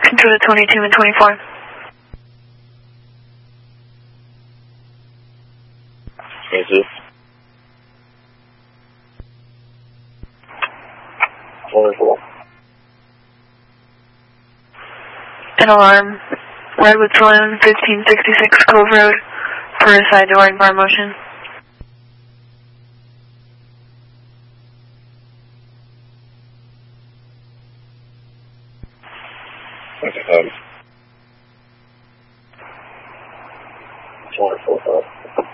Control to 22 and 24. Thank you. 24. An alarm. Redwood Saloon, 1566 Cove Road, for a side door and bar motion. Okay. 24.